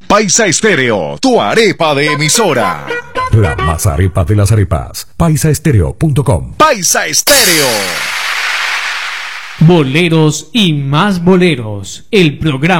Paisa Estéreo, tu arepa de emisora. La más arepa de las arepas. Paisaestereo.com. Paisa Estéreo. Boleros y más boleros. El programa